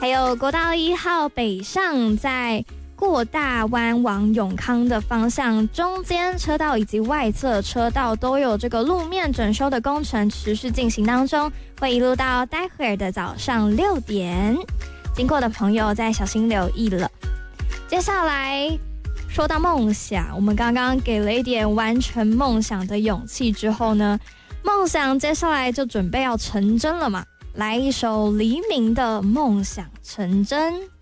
还有国道1号北上，在过大湾往永康的方向，中间车道以及外侧车道都有这个路面整修的工程持续进行当中，会一路到待会儿的早上6点，经过的朋友再小心留意了。接下来说到梦想，我们刚刚给了一点完成梦想的勇气之后呢，梦想接下来就准备要成真了嘛，来一首黎明的《梦想成真》。